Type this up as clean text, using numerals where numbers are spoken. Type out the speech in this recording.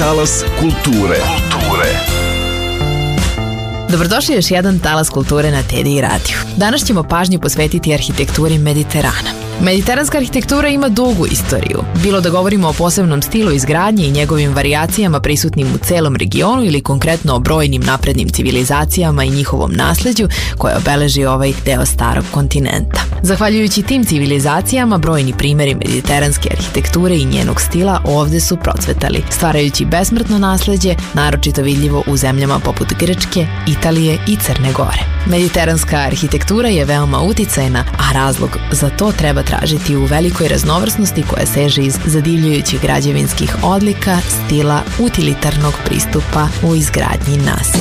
Talas kulture. Dobrodošli još jedan Talas kulture na TDI radiju. Danas ćemo pažnju posvetiti arhitekturi Mediterana. Mediteranska arhitektura ima dugu istoriju. Bilo da govorimo o posebnom stilu izgradnje i njegovim varijacijama prisutnim u celom regionu ili konkretno o brojnim naprednim civilizacijama i njihovom nasleđu koje obeleži ovaj deo starog kontinenta. Zahvaljujući tim civilizacijama, brojni primjeri mediteranske arhitekture i njenog stila ovde su procvetali, stvarajući besmrtno nasleđe, naročito vidljivo u zemljama poput Grčke, Italije i Crne Gore. Mediteranska arhitektura je veoma uticajna, a razlog za to treba tražiti u velikoj raznovrsnosti koja seže iz zadivljujućih građevinskih odlika, stila, utilitarnog pristupa u izgradnji naselja.